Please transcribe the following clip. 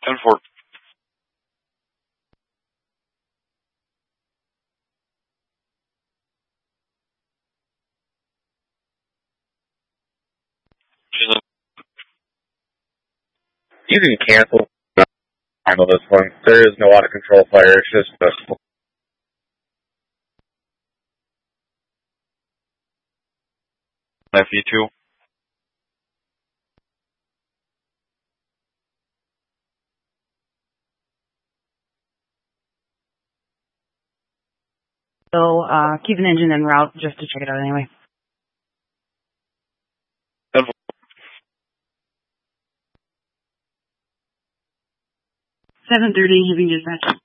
10-4. You can cancel handle this one. There is no out of control fire. It's just FE2. So, keep an engine en route just to check it out anyway. 10-4. 7:30, heavy dispatch.